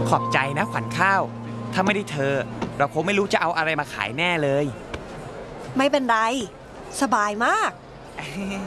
ขอบใจนะขวัญข้าวถ้าไม่ได้เธอเราคงไม่รู้จะเอาอะไรมาขายแน่เลยไม่เป็นไรสบายมาก